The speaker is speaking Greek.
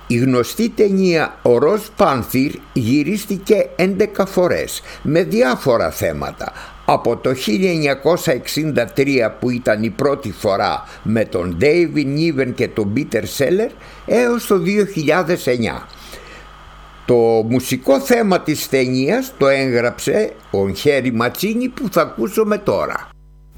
Η γνωστή ταινία «Ο Ροζ Πάνθυρ» γυρίστηκε 11 φορές με διάφορα θέματα, από το 1963 που ήταν η πρώτη φορά με τον David Niven και τον Peter Sellers έως το 2009. Το μουσικό θέμα της ταινίας το έγραψε ο Χέρι Ματσίνι που θα ακούσουμε τώρα.